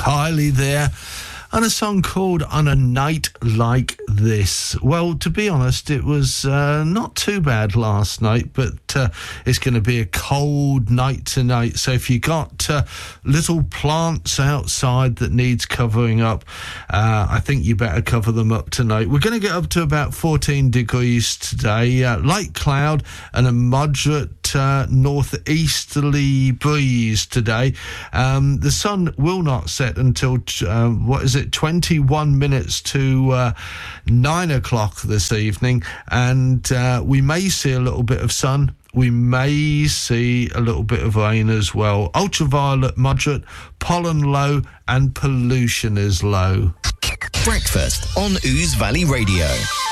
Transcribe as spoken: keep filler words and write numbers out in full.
Kylie there, and a song called On a Night Like This. Well, to be honest, it was uh, not too bad last night, but uh, it's going to be a cold night tonight. So if you got uh, little plants outside that needs covering up, uh, I think you better cover them up tonight. We're going to get up to about fourteen degrees today, uh, light cloud and a moderate uh, northeasterly breeze today. Um, the sun will not set until, uh, what is it, twenty-one minutes to uh, nine o'clock this evening, and uh, we may see a little bit of sun. We may see a little bit of rain as well. Ultraviolet moderate, pollen low, and pollution is low. Breakfast on Ouse Valley Radio.